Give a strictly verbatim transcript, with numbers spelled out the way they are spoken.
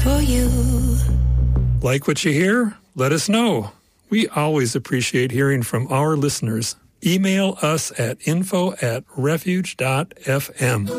For you. Like what you hear? Let us know. We always appreciate hearing from our listeners. Email us at info at refuge dot f m.